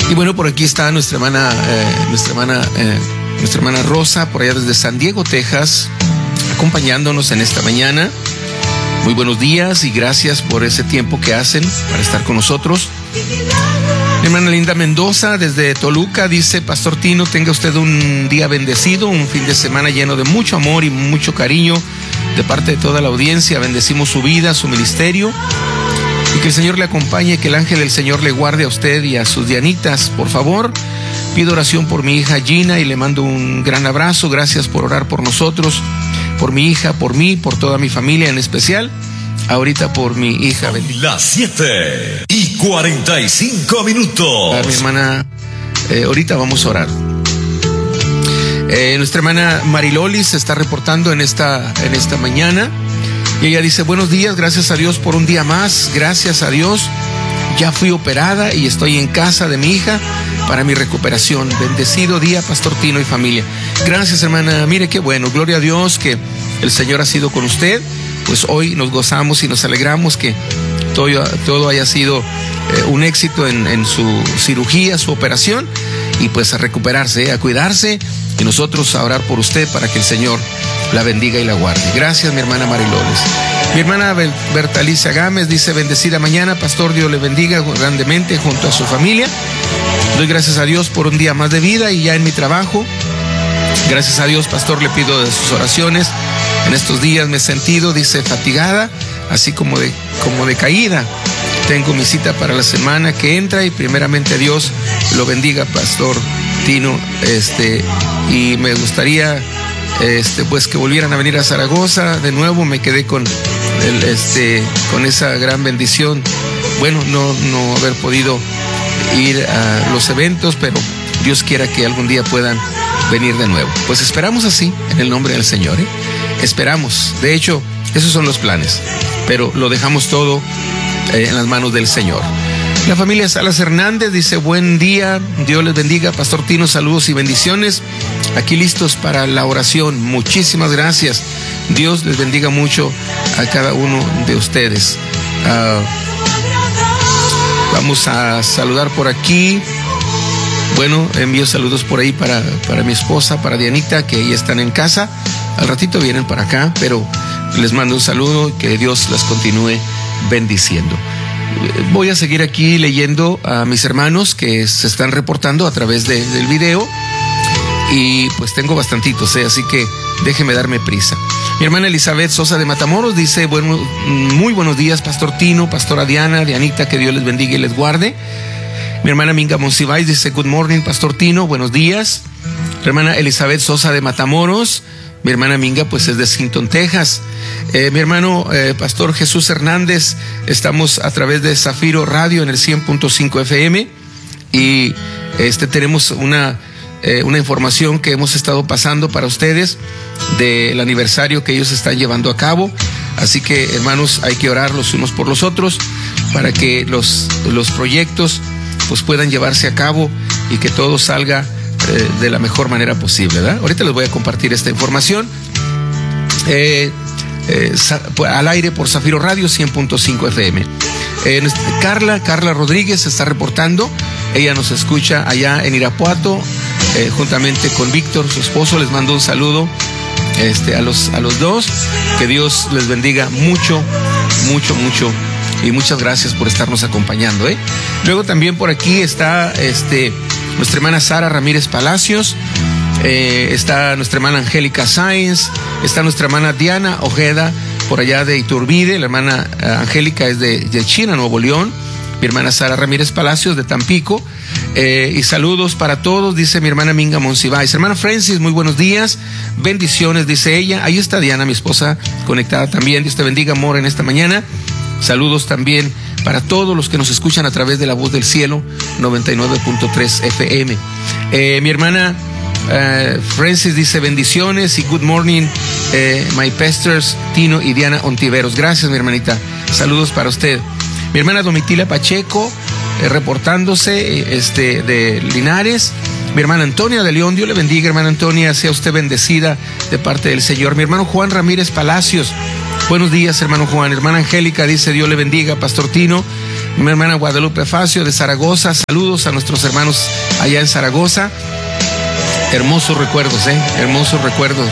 Y bueno, por aquí está nuestra hermana Rosa, por allá desde San Diego, Texas, acompañándonos en esta mañana. Muy buenos días y gracias por ese tiempo que hacen para estar con nosotros. Mi hermana Linda Mendoza desde Toluca dice: Pastor Tino, tenga usted un día bendecido, un fin de semana lleno de mucho amor y mucho cariño de parte de toda la audiencia. Bendecimos su vida, su ministerio, y que el Señor le acompañe, que el ángel del Señor le guarde a usted y a sus Dianitas. Por favor, pido oración por mi hija Gina y le mando un gran abrazo. Gracias por orar por nosotros, por mi hija, por mí, por toda mi familia, en especial ahorita por mi hija. Las 7:45. Mi hermana, ahorita vamos a orar. Nuestra hermana Mariloli se está reportando en esta mañana y ella dice: buenos días, gracias a Dios por un día más, gracias a Dios ya fui operada y estoy en casa de mi hija para mi recuperación. Bendecido día, Pastor Tino y familia. Gracias, hermana. Mire qué bueno, gloria a Dios que el Señor ha sido con usted. Pues hoy nos gozamos y nos alegramos que todo haya sido un éxito en su cirugía, su operación, y pues a recuperarse, a cuidarse, y nosotros a orar por usted para que el Señor la bendiga y la guarde. Gracias, mi hermana Mariloles. Mi hermana Bertalicia Gámez dice: bendecida mañana, Pastor, Dios le bendiga grandemente junto a su familia. Doy gracias a Dios por un día más de vida y ya en mi trabajo. Gracias a Dios, Pastor, le pido de sus oraciones. En estos días me he sentido, dice, fatigada, así como decaída. Tengo mi cita para la semana que entra y primeramente Dios lo bendiga, Pastor Tino. Y me gustaría pues que volvieran a venir a Zaragoza de nuevo. Me quedé con esa gran bendición. Bueno, no haber podido ir a los eventos, pero Dios quiera que algún día puedan venir de nuevo. Pues esperamos así, en el nombre del Señor, Esperamos. De hecho, esos son los planes, pero lo dejamos todo en las manos del Señor. La familia Salas Hernández dice: buen día, Dios les bendiga, Pastor Tino, saludos y bendiciones. Aquí listos para la oración. Muchísimas gracias. Dios les bendiga mucho a cada uno de ustedes. Vamos a saludar por aquí. Bueno, envío saludos por ahí para mi esposa, para Dianita, que ya están en casa. Al ratito vienen para acá, pero les mando un saludo y que Dios las continúe bendiciendo. Voy a seguir aquí leyendo a mis hermanos que se están reportando a través del video, y pues tengo bastantitos, así que déjeme darme prisa. Mi hermana Elizabeth Sosa de Matamoros dice: muy buenos días, Pastor Tino, Pastora Diana, Dianita, que Dios les bendiga y les guarde. Mi hermana Minga Monsiváis dice: good morning, Pastor Tino, buenos días. Mi hermana Elizabeth Sosa de Matamoros. Mi hermana Minga pues es de Sinton, Texas. Mi hermano Pastor Jesús Hernández, estamos a través de Zafiro Radio en el 100.5 FM y tenemos una información que hemos estado pasando para ustedes del aniversario que ellos están llevando a cabo. Así que, hermanos, hay que orar los unos por los otros para que los proyectos pues puedan llevarse a cabo y que todo salga de la mejor manera posible, ¿verdad? Ahorita les voy a compartir esta información al aire por Zafiro Radio 100.5 FM. Carla Rodríguez se está reportando. Ella nos escucha allá en Irapuato, juntamente con Víctor, su esposo. Les mando un saludo a los dos. Que Dios les bendiga mucho, mucho, mucho. Y muchas gracias por estarnos acompañando, Luego también por aquí está nuestra hermana Sara Ramírez Palacios, está nuestra hermana Angélica Sáenz, está nuestra hermana Diana Ojeda, por allá de Iturbide. La hermana Angélica es de China, Nuevo León. Mi hermana Sara Ramírez Palacios de Tampico. Y saludos para todos, dice mi hermana Minga Monsiváis. Hermana Francis, muy buenos días, bendiciones, dice ella. Ahí está Diana, mi esposa, conectada también. Dios te bendiga, amor, en esta mañana. Saludos también para todos los que nos escuchan a través de La Voz del Cielo 99.3 FM. Mi hermana Francis dice: bendiciones y good morning, my pastors Tino y Diana Ontiveros. Gracias, mi hermanita. Saludos para usted. Mi hermana Domitila Pacheco reportándose de Linares. Mi hermana Antonia de León, Dios le bendiga, hermana Antonia, sea usted bendecida de parte del Señor. Mi hermano Juan Ramírez Palacios, buenos días, hermano Juan. Hermana Angélica dice: Dios le bendiga, Pastor Tino. Mi hermana Guadalupe Facio de Zaragoza, saludos a nuestros hermanos allá en Zaragoza. Hermosos recuerdos, hermosos recuerdos,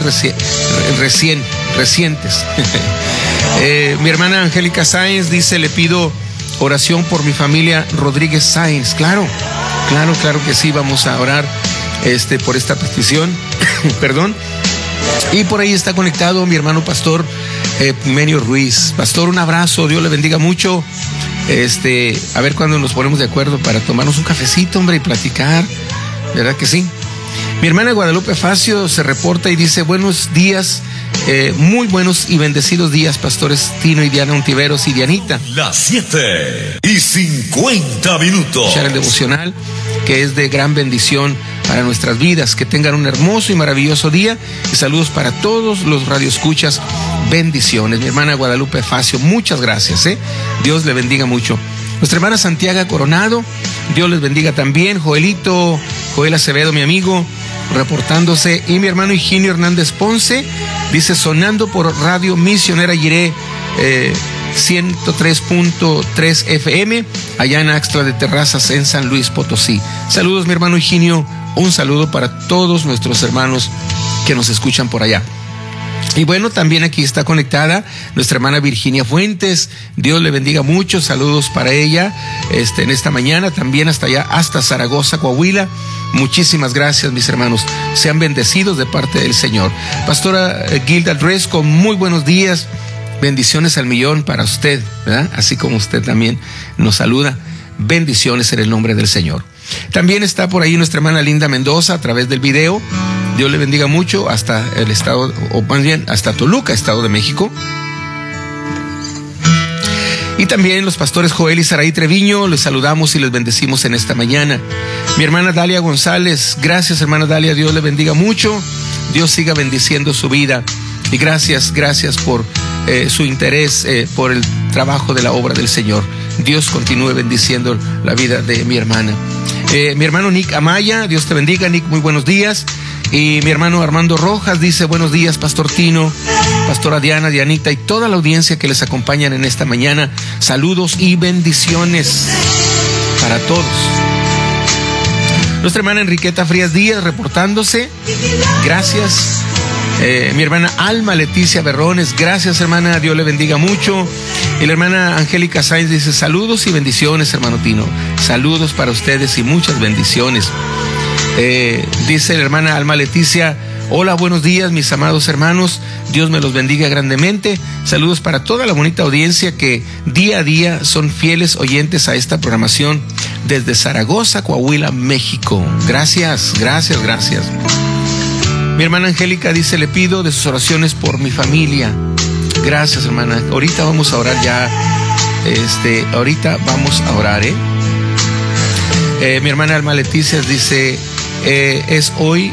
recientes. Mi hermana Angélica Sáenz dice, le pido oración por mi familia Rodríguez Sáenz. Claro que sí, vamos a orar por esta petición. Perdón. Y por ahí está conectado mi hermano pastor Menio Ruiz. Pastor, un abrazo, Dios le bendiga mucho. A ver cuándo nos ponemos de acuerdo para tomarnos un cafecito, hombre, y platicar. ¿Verdad que sí? Mi hermana Guadalupe Facio se reporta y dice, buenos días, muy buenos y bendecidos días, pastores Tino y Diana Ontiveros y Dianita. Las 7:50. Escuchar el devocional, que es de gran bendición para nuestras vidas. Que tengan un hermoso y maravilloso día. Y saludos para todos los radioescuchas. Bendiciones. Mi hermana Guadalupe Facio, muchas gracias. Dios le bendiga mucho. Nuestra hermana Santiago Coronado, Dios les bendiga también. Joel Acevedo, mi amigo, reportándose. Y mi hermano Higinio Hernández Ponce dice, sonando por Radio Misionera Jiré 103.3 FM, allá en Axtla de Terrazas, en San Luis Potosí. Saludos, mi hermano Higinio. Un saludo para todos nuestros hermanos que nos escuchan por allá. Y bueno, también aquí está conectada nuestra hermana Virginia Fuentes. Dios le bendiga mucho. Saludos para ella en esta mañana, también hasta allá, hasta Zaragoza, Coahuila. Muchísimas gracias, mis hermanos. Sean bendecidos de parte del Señor. Pastora Gilda Resco, muy buenos días. Bendiciones al millón para usted, ¿verdad? Así como usted también nos saluda. Bendiciones en el nombre del Señor. También está por ahí nuestra hermana Linda Mendoza a través del video. Dios le bendiga mucho hasta el estado, o más bien hasta Toluca, Estado de México. Y también los pastores Joel y Saraí Treviño, les saludamos y les bendecimos en esta mañana. Mi hermana Dalia González, gracias hermana Dalia, Dios le bendiga mucho. Dios siga bendiciendo su vida. Y gracias por su interés, por el trabajo de la obra del Señor. Dios continúe bendiciendo la vida de mi hermana. Mi hermano Nick Amaya, Dios te bendiga, Nick, muy buenos días. Y mi hermano Armando Rojas dice, buenos días, Pastor Tino, Pastora Diana, Dianita y toda la audiencia que les acompañan en esta mañana. Saludos y bendiciones para todos. Nuestra hermana Enriqueta Frías Díaz reportándose. Gracias. Mi hermana Alma Leticia Berrones, gracias hermana, Dios le bendiga mucho. Y la hermana Angélica Sáenz dice, saludos y bendiciones, hermano Tino. Saludos para ustedes y muchas bendiciones. Dice la hermana Alma Leticia, hola, buenos días mis amados hermanos, Dios me los bendiga grandemente. Saludos para toda la bonita audiencia que día a día son fieles oyentes a esta programación desde Zaragoza, Coahuila, México. Gracias. Mi hermana Angélica dice, le pido de sus oraciones por mi familia. Gracias, hermana. Ahorita vamos a orar ya. Ahorita vamos a orar, mi hermana Alma Leticia dice, es hoy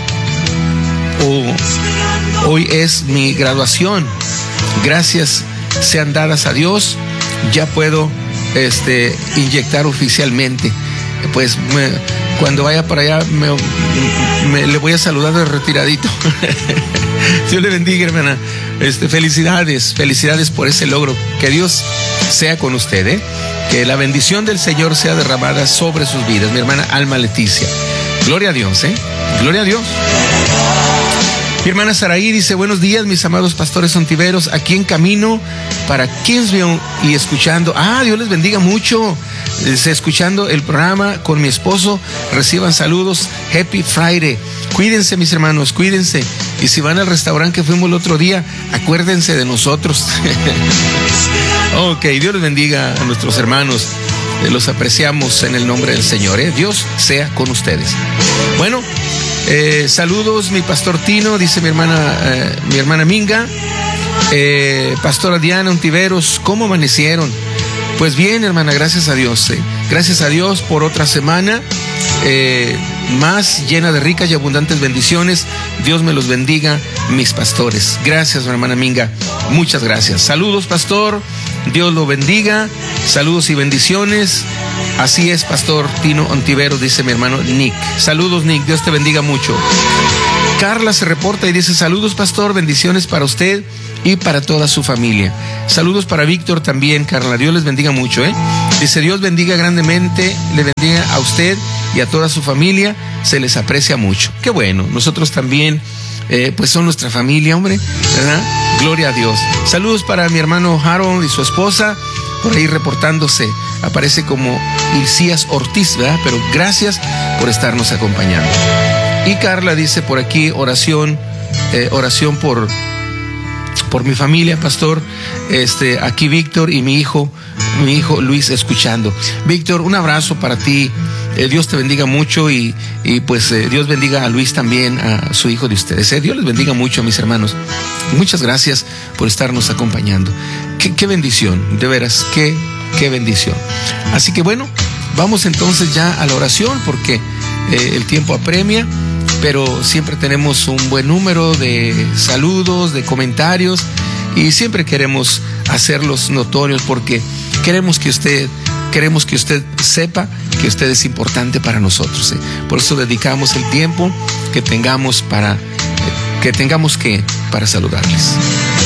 es mi graduación. Gracias sean dadas a Dios. Ya puedo inyectar oficialmente. Pues cuando vaya para allá le voy a saludar de retiradito. Dios le bendiga, hermana. Felicidades por ese logro. Que Dios sea con usted, que la bendición del Señor sea derramada sobre sus vidas. Mi hermana Alma Leticia. Gloria a Dios, gloria a Dios. Mi hermana Saraí dice, buenos días mis amados pastores ontiveros, aquí en camino para Kingsville y escuchando. Dios les bendiga mucho. Escuchando el programa con mi esposo, reciban saludos. Happy Friday. Cuídense mis hermanos, cuídense. Y si van al restaurante que fuimos el otro día, acuérdense de nosotros. Ok, Dios les bendiga a nuestros hermanos. Los apreciamos en el nombre del Señor. Dios sea con ustedes. Bueno, saludos mi pastor Tino, dice mi hermana Minga. Pastora Diana Ontiveros, ¿cómo amanecieron? Pues bien, hermana, gracias a Dios. Gracias a Dios por otra semana más llena de ricas y abundantes bendiciones. Dios me los bendiga, mis pastores. Gracias, hermana Minga. Muchas gracias. Saludos, pastor. Dios lo bendiga. Saludos y bendiciones. Así es, Pastor Tino Ontivero, dice mi hermano Nick. Saludos, Nick, Dios te bendiga mucho. Carla se reporta y dice: saludos, pastor, bendiciones para usted y para toda su familia. Saludos para Víctor también, Carla, Dios les bendiga mucho, Dice: Dios bendiga grandemente, le bendiga a usted y a toda su familia, se les aprecia mucho. Qué bueno, nosotros también, pues son nuestra familia, hombre, ¿verdad? Gloria a Dios. Saludos para mi hermano Harold y su esposa, por ahí reportándose, aparece como Ilcías Ortiz, ¿verdad? Pero gracias por estarnos acompañando. Y Carla dice por aquí: oración por mi familia, pastor. Aquí Víctor y mi hijo Luis escuchando. Víctor, un abrazo para ti. Dios te bendiga mucho y pues Dios bendiga a Luis también, a su hijo de ustedes. Dios les bendiga mucho, mis hermanos. Muchas gracias por estarnos acompañando. Qué bendición, de veras, qué bendición. Así que bueno, vamos entonces ya a la oración, porque el tiempo apremia, pero siempre tenemos un buen número de saludos, de comentarios, y siempre queremos hacerlos notorios porque queremos que usted sepa que usted es importante para nosotros. Por eso dedicamos el tiempo que tengamos para saludarles.